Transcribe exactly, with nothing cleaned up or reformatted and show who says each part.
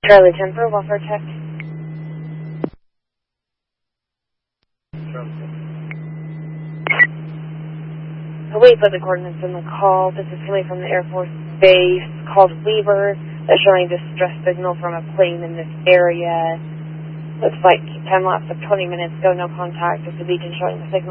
Speaker 1: Charlie ten for welfare check. Wait for the coordinates in the call. This is coming from the Air Force Base called Weaver. They're showing distress signal from a plane in this area. Looks like time lapse of twenty minutes ago, no contact with the beacon showing the signal.